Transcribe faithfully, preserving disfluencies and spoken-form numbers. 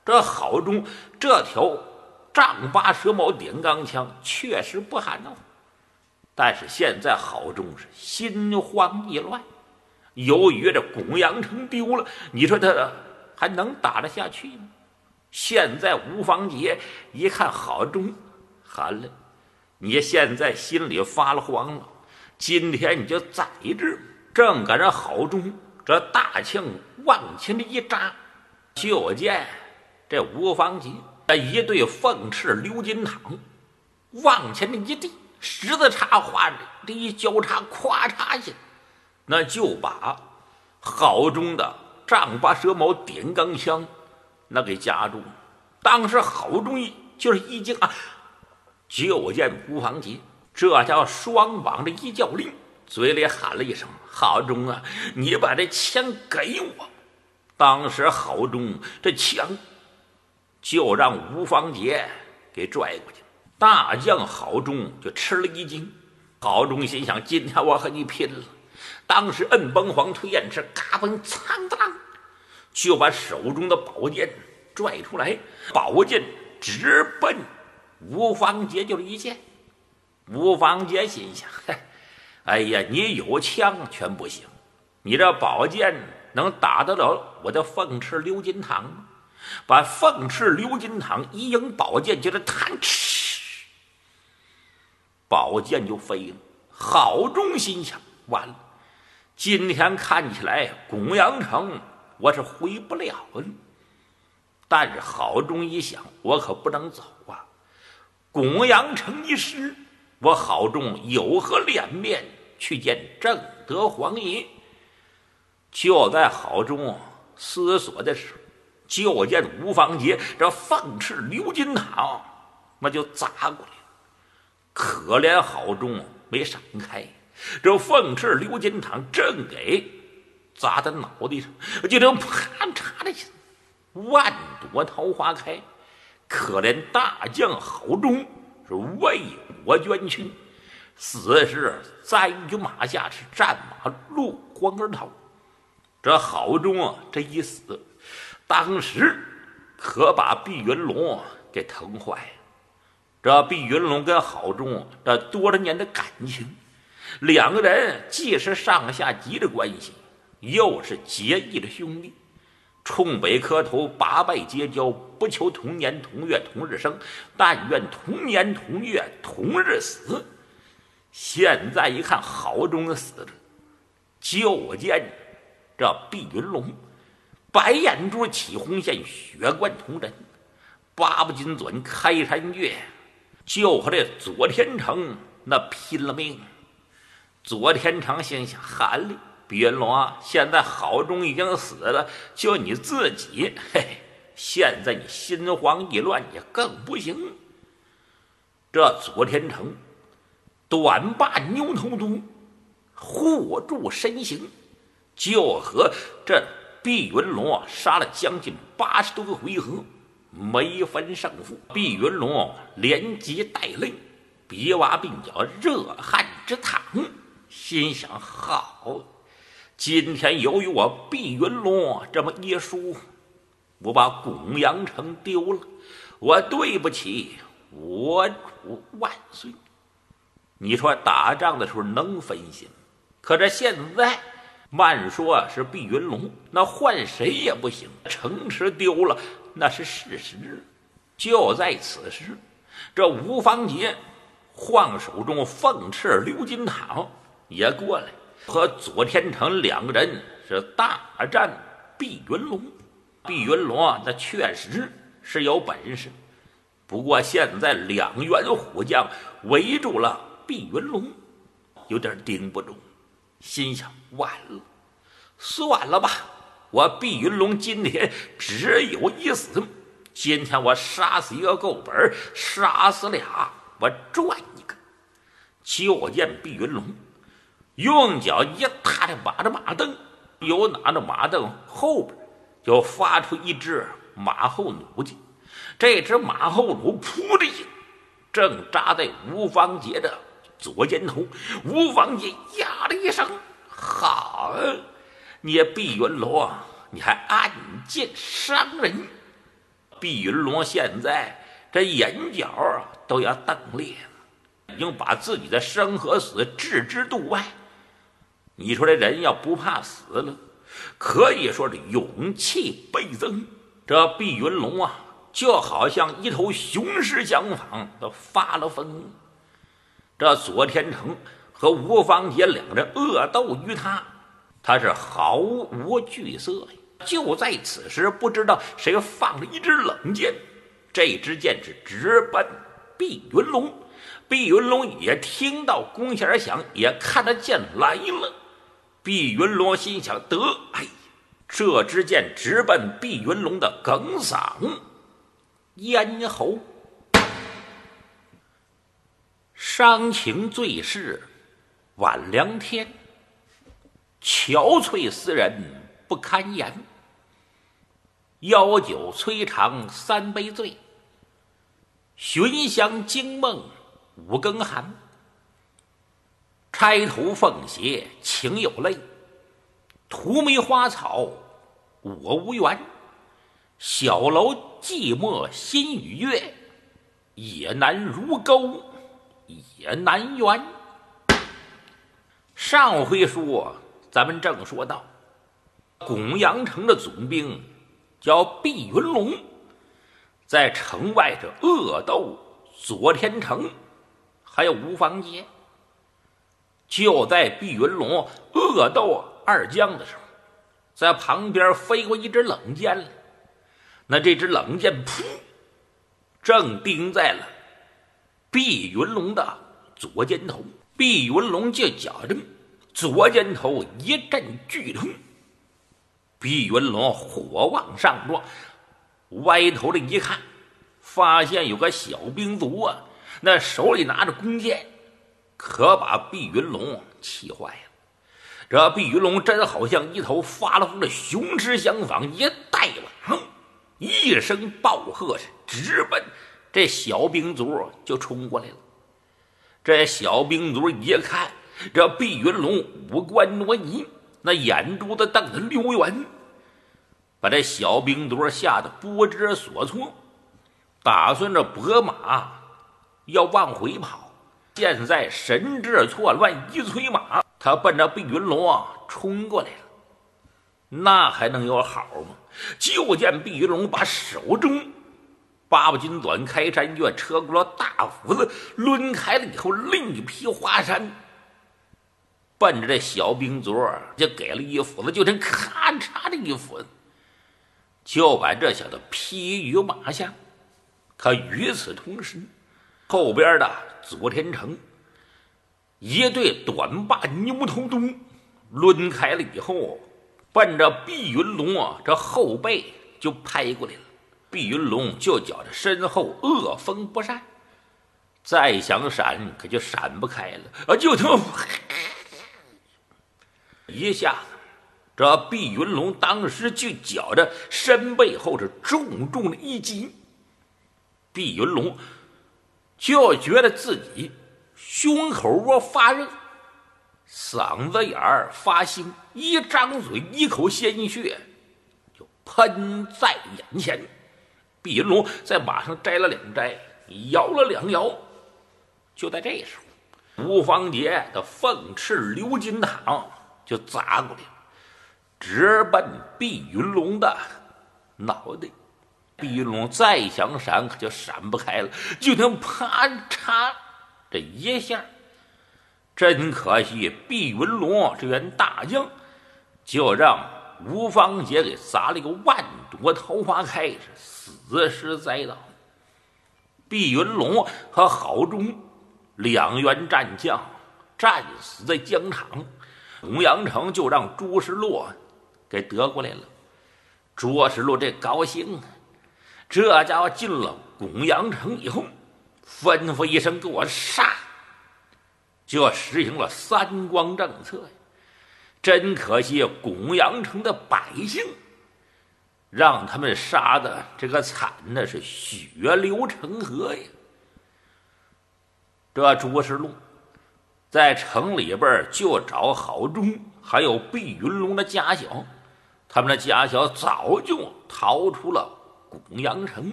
这郝忠这条丈八蛇矛点钢枪确实不寒碜，但是现在郝忠是心慌意乱，由于这公羊城丢了，你说他还能打得下去吗？现在吴方杰一看郝忠，喊了，你现在心里发了慌了，今天你就在这，正赶上郝忠这大枪往前的一扎，就见这吴方杰这一对凤翅鎏金镗往前的一递，十字插画这一交叉，咵嚓一下，那就把郝忠的丈八蛇矛点钢枪那给夹住了。当时郝忠就是一惊啊，就见吴方杰这叫双膀的一叫令，嘴里喊了一声：“郝忠啊，你把这枪给我！”当时郝忠这枪就让吴方杰给拽过去，大将郝忠就吃了一惊。郝忠心想：今天我和你拼了！当时摁崩黄推燕翅，嘎嘣苍当，就把手中的宝剑拽出来，宝剑直奔吴方杰就是一剑。吴方杰心想：哎呀，你有枪全不行，你这宝剑能打得了我的凤翅鎏金镗吗？把凤翅鎏金镗一迎宝剑，就是弹，嗤，宝剑就飞了。郝忠心想：完了，今天看起来公羊城我是回不了了。但是郝忠一想，我可不能走啊！公羊城一失，我郝忠有何脸面去见正德皇爷？就在郝忠思索的时候，就见吴方杰这凤翅鎏金镗那就砸过来了。可怜郝忠没闪开，这凤翅鎏金镗正给砸在脑袋上，就这啪嚓的一下，万朵桃花开。可怜大将郝忠是为国捐躯，死时栽于马下，是战马落荒而逃。这郝忠啊，这一死，当时可把毕云龙给疼坏了。这毕云龙跟郝忠这多少年的感情，两个人既是上下级的关系，又是结义的兄弟，冲北磕头，八拜结交，不求同年同月同日生，但愿同年同月同日死。现在一看郝忠死了，就见这毕云龙白眼珠起红线，血贯瞳仁，八不金准开山月，就和这左天成那拼了命。左天成心想：喊了，毕云龙啊，现在郝忠已经死了，就你自己，嘿，现在你心慌意乱也更不行。这左天成短把牛头犊护住身形，就和这毕云龙啊杀了将近八十多个回合，没分胜负。毕云龙连击带累，鼻洼鬓角热汗直淌，心想：好，今天由于我毕云龙这么一输，我把公羊城丢了，我对不起我主万岁。你说打仗的时候能分心，可这现在慢说是毕云龙，那换谁也不行，城池丢了那是事实。就在此时，这吴方杰晃手中凤翅鎏金镗也过来，和左天成两个人是大战毕云龙。毕云龙啊，那确实是有本事，不过现在两员虎将围住了毕云龙，有点盯不住，心想：完了，算了吧，我毕云龙今天只有一死，今天我杀死一个够本，杀死俩我赚一个。就见毕云龙用脚一踏着马的马蹬，又拿着马蹬后边就发出一只马后弩去，这只马后弩噗的一下正扎在吴方杰的左肩头。吴方杰呀了一声：好，你毕云龙你还暗箭伤人。 毕云龙现在这眼角啊都要瞪裂了，已经把自己的生和死置之度外。你说这人要不怕死了，可以说是勇气倍增。这毕云龙啊，就好像一头雄狮相仿，都发了疯。这左天成和吴方杰两人恶斗于他，他是毫无惧色。就在此时，不知道谁放了一支冷箭，这支箭是直奔毕云龙。毕云龙也听到弓弦响，也看得箭来了。毕云龙心想：得，哎，这支箭直奔毕云龙的哽嗓、咽喉。伤情最是晚凉天，憔悴思人不堪言。邀酒摧肠三杯醉，寻香惊梦五更寒。钗头凤斜情有泪，荼蘼花草我无缘。小楼寂寞心与月，也难如钩也难圆。上回说咱们正说到，巩阳城的总兵叫毕云龙，在城外这恶斗左天成还有吴方杰。就在毕云龙恶斗二将的时候，在旁边飞过一支冷箭来。那这支冷箭噗，正钉在了毕云龙的左肩头。毕云龙就觉着左肩头一阵剧痛，毕云龙火往上撞，歪头的一看，发现有个小兵卒啊，那手里拿着弓箭，可把毕云龙气坏了。这毕云龙真好像一头发了疯的雄狮相仿，一带狼，一声暴喝，直奔这小兵卒就冲过来了。这小兵卒一看，这毕云龙五官挪移，那眼珠子瞪得溜圆，把这小兵卒吓得不知所措，打算着拨马要往回跑。现在神志错乱，一催马，他奔着毕云龙啊冲过来了。那还能有好吗？就见毕云龙把手中八把军短开山卷车轱辘大斧子抡开了以后，另一匹华山奔着这小兵卒就给了一斧子，就听咔嚓的一斧子，就把这小子劈于马下。可与此同时，后边的左天成一对短把牛头弓抡开了以后，奔着毕云龙啊这后背就拍过来了。毕云龙就觉着身后恶风不善，再想闪可就闪不开了啊！就他妈一下子，这毕云龙当时就觉着身背后是重重的一击。毕云龙就觉得自己胸口窝发热，嗓子眼儿发腥，一张嘴一口鲜血就喷在眼前。毕云龙在马上摘了两摘，摇了两摇。就在这时候，吴方杰的凤翅鎏金镗就砸过来了，直奔毕云龙的脑袋。毕云龙再想闪可就闪不开了，就听啪嚓这一下，真可惜毕云龙这员大将就让吴方杰给砸了一个万朵桃花开，是死尸栽倒。毕云龙和郝忠两员战将战死在疆场，巩阳城就让朱时洛给得过来了。朱时洛这高兴啊，这家伙进了巩阳城以后，吩咐一声给我杀，就实行了三光政策呀。真可惜巩阳城的百姓让他们杀的这个惨的是血流成河呀。这朱时禄在城里边就找郝忠还有毕云龙的家小，他们的家小早就逃出了巩阳城。